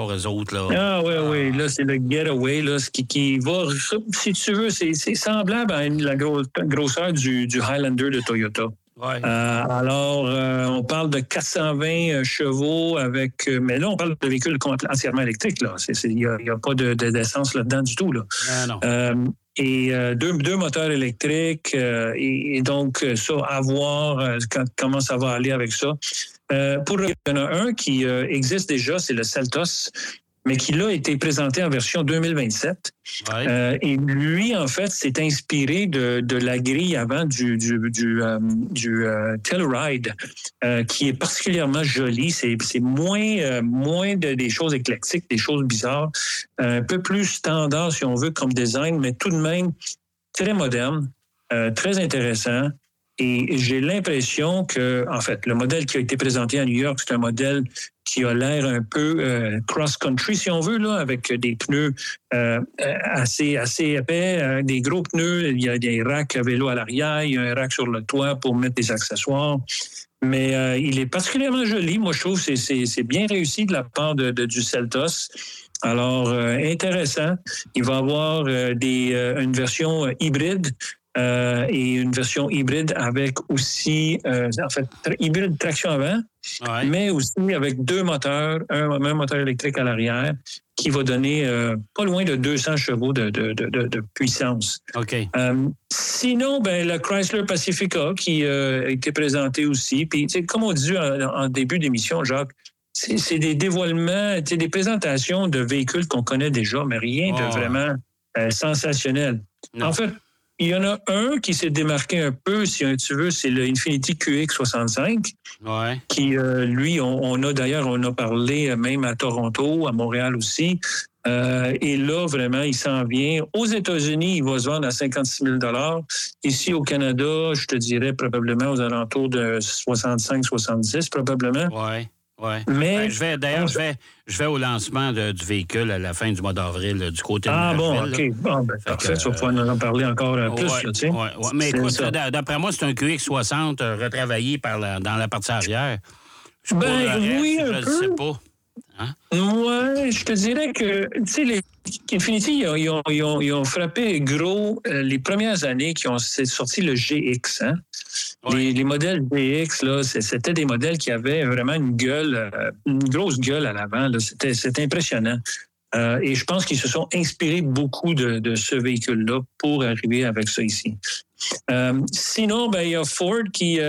chars, eux autres. Là. Ah oui. Là, c'est le Getaway, là, ce qui va, si tu veux, c'est semblable à la grosseur du Highlander de Toyota. Ouais. Alors, on parle de 420 chevaux avec... mais là, on parle de véhicules entièrement électriques. Il n'y a pas d'essence là-dedans du tout. Là. Non. Et deux moteurs électriques. Et donc, ça, à voir comment ça va aller avec ça. Il y en a un qui existe déjà, c'est le Seltos, mais qui là a été présenté en version 2027. Ouais. Et lui, en fait, s'est inspiré de la grille avant du Telluride, qui est particulièrement joli. C'est moins des choses éclectiques, des choses bizarres, un peu plus standard, si on veut, comme design, mais tout de même très moderne, très intéressant. Et j'ai l'impression que, en fait, le modèle qui a été présenté à New York, c'est un modèle qui a l'air un peu cross-country, si on veut, là, avec des pneus assez épais, des gros pneus. Il y a des racks à vélo à l'arrière, il y a un rack sur le toit pour mettre des accessoires. Mais il est particulièrement joli. Moi, je trouve que c'est bien réussi de la part du Seltos. Alors, intéressant. Il va y avoir une version hybride. Et une version hybride avec aussi, hybride traction avant, mais aussi avec deux moteurs, un moteur électrique à l'arrière, qui va donner pas loin de 200 chevaux de puissance. OK. Sinon, le Chrysler Pacifica qui a été présenté aussi. Puis, comme on dit en début d'émission, Jacques, c'est des dévoilements, des présentations de véhicules qu'on connaît déjà, mais rien de vraiment sensationnel. Non. En fait, il y en a un qui s'est démarqué un peu, si tu veux, c'est le Infiniti QX65, qui, lui, on a parlé même à Toronto, à Montréal aussi. Et là, vraiment, il s'en vient. Aux États-Unis, il va se vendre à 56 000 $. Ici, au Canada, je te dirais probablement aux alentours de 65-70 probablement. Oui. Mais je vais au lancement du véhicule à la fin du mois d'avril du côté de Nashville. OK. Parfait. Tu vas pouvoir nous en parler encore plus. Là, tu sais. Mais écoute, d'après moi, c'est un QX60 retravaillé dans la partie arrière. Oui, un peu. Je ne sais pas. Hein? Oui, je te dirais que, tu sais, les Infiniti, ils ont frappé gros les premières années qui ont sorti le GX. Hein? Les modèles GX, là, c'était des modèles qui avaient vraiment une grosse gueule à l'avant. Là. C'était impressionnant. Et je pense qu'ils se sont inspirés beaucoup de ce véhicule-là pour arriver avec ça ici. Sinon, il y a Ford qui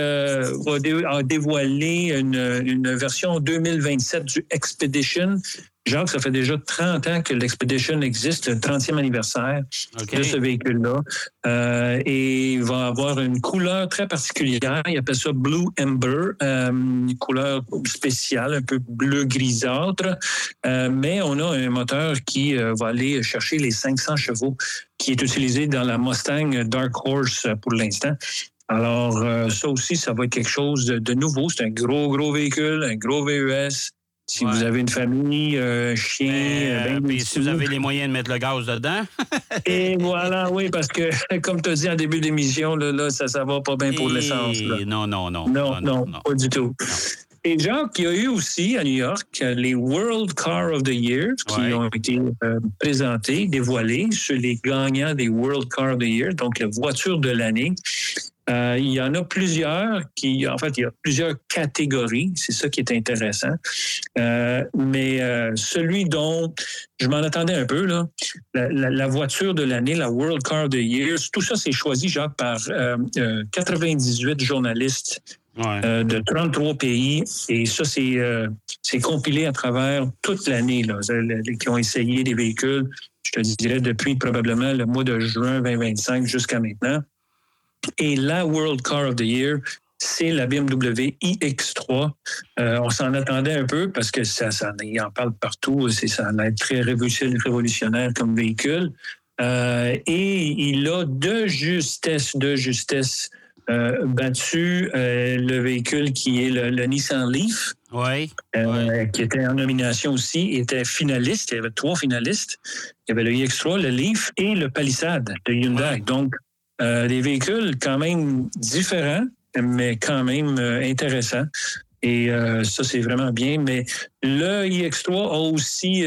a dévoilé une version 2027 du Expedition. Jacques, ça fait déjà 30 ans que l'Expedition existe, le 30e anniversaire de ce véhicule-là. Et il va avoir une couleur très particulière. Il appelle ça Blue Ember, une couleur spéciale, un peu bleu grisâtre. Mais on a un moteur qui va aller chercher les 500 chevaux, qui est utilisé dans la Mustang Dark Horse pour l'instant. Alors, ça aussi, ça va être quelque chose de nouveau. C'est un gros véhicule, un gros VUS. Si vous avez une famille, un chien... Puis si vous avez les moyens de mettre le gaz dedans. Et voilà, oui, parce que, comme tu as dit en début d'émission, là, ça va pas bien pour l'essence. Là. Non, pas du tout. Non. Et Jacques, il y a eu aussi à New York les World Car of the Year qui ont été présentés, dévoilés sur les gagnants des World Car of the Year, donc la voiture de l'année. Il y en a plusieurs il y a plusieurs catégories. C'est ça qui est intéressant. Mais celui dont je m'en attendais un peu, là, la voiture de l'année, la World Car of the Year, tout ça, c'est choisi, Jacques, par 98 journalistes de 33 pays. Et ça, c'est compilé à travers toute l'année, là, qui ont essayé des véhicules, je te dirais, depuis probablement le mois de juin 2025 jusqu'à maintenant. Et la World Car of the Year, c'est la BMW iX3. On s'en attendait un peu parce que il en parle partout. Ça a l'air très révolutionnaire comme véhicule. Et il a de justesse battu le véhicule qui est le Nissan Leaf. Qui était en nomination aussi, était finaliste. Il y avait 3 finalistes. Il y avait le iX3, le Leaf et le Palisade de Hyundai. Donc, des véhicules quand même différents, mais quand même intéressants. Et ça, c'est vraiment bien. Mais le iX3 a aussi